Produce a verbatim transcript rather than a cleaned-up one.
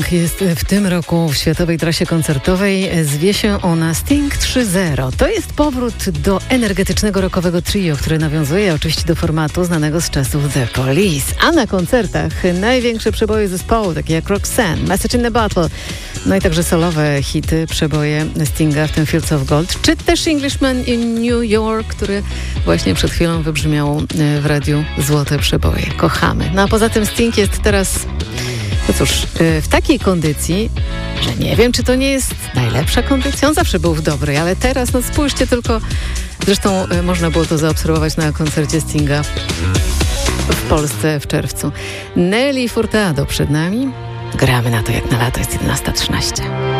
Sting jest w tym roku w światowej trasie koncertowej. Zwie się ona Sting trzy zero. To jest powrót do energetycznego rockowego trio, które nawiązuje oczywiście do formatu znanego z czasów The Police. A na koncertach największe przeboje zespołu, takie jak Roxanne, Message in the Bottle, no i także solowe hity, przeboje Stinga, w tym Fields of Gold, czy też Englishman in New York, który właśnie przed chwilą wybrzmiał w radiu Złote Przeboje. Kochamy. No a poza tym Sting jest teraz, no cóż, w takiej kondycji, że nie wiem, czy to nie jest najlepsza kondycja. On zawsze był w dobrej, ale teraz, no spójrzcie tylko, zresztą można było to zaobserwować na koncercie Stinga w Polsce w czerwcu. Nelly Furtado przed nami. Gramy na to jak na lato, jest jedenasta trzynaście.